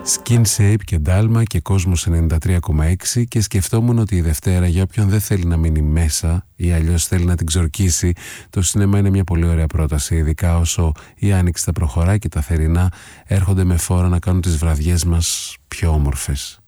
Skin Shape και Dalma και Κόσμος 93,6 και σκεφτόμουν ότι η Δευτέρα για όποιον δεν θέλει να μείνει μέσα ή αλλιώς θέλει να την ξορκίσει, το σινεμά είναι μια πολύ ωραία πρόταση, ειδικά όσο η άνοιξη θα προχωράει και τα θερινά έρχονται με φόρα να κάνουν τις βραδιές μας πιο όμορφες.